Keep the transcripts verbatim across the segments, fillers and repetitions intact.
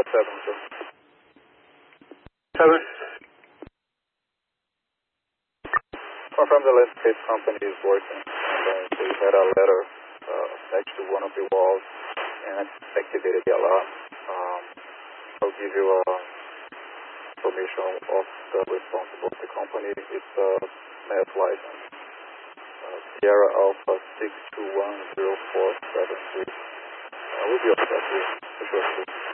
seven, sir. Seven. Confirm the landscape company is working, and uh, they had a letter uh, next to one of the walls and activated the alarm. Um, I'll give you a information of the responsible of the company. It's a mass license. Uh, Sierra Alpha six two one zero four seven three. I will be on that here, for sure.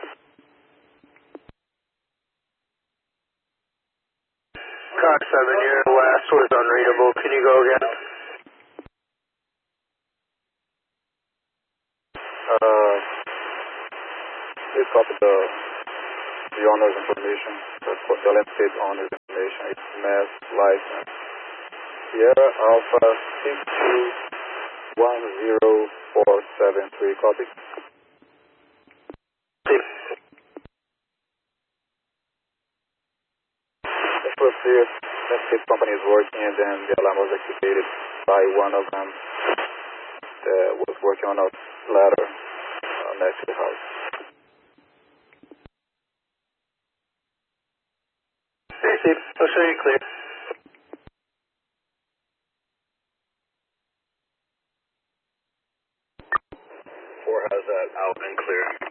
Cox seven, your last was unreadable. Can you go again? Uh, please copy the, the owner's information, the, the landscape owner's information. It's mass license. Sierra Alpha six two one zero four seven three. Copy. It was the landscape company is working, and then the alarm was activated by one of them that was working on a ladder uh, next to the house. Hey, Steve. I'll show you clear. Four has that out and clear.